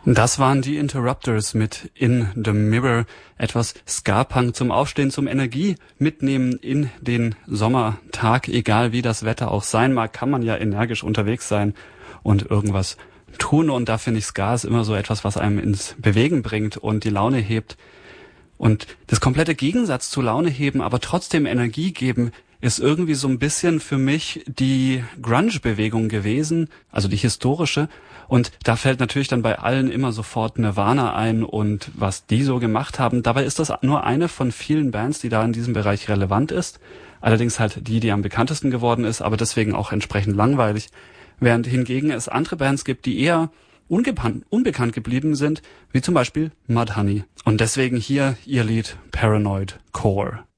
Das waren die Interrupters mit In the Mirror. Etwas Ska-Punk zum Aufstehen, zum Energie mitnehmen in den Sommertag. Egal wie das Wetter auch sein mag, kann man ja energisch unterwegs sein und irgendwas tun. Und da finde ich, Ska ist immer so etwas, was einem ins Bewegen bringt und die Laune hebt. Und das komplette Gegensatz zu Laune heben, aber trotzdem Energie geben, ist irgendwie so ein bisschen für mich die Grunge-Bewegung gewesen, also die historische. Und da fällt natürlich dann bei allen immer sofort Nirvana ein und was die so gemacht haben. Dabei ist das nur eine von vielen Bands, die da in diesem Bereich relevant ist. Allerdings halt die am bekanntesten geworden ist, aber deswegen auch entsprechend langweilig. Während hingegen es andere Bands gibt, die eher unbekannt geblieben sind, wie zum Beispiel Mudhoney. Und deswegen hier ihr Lied Paranoid Core.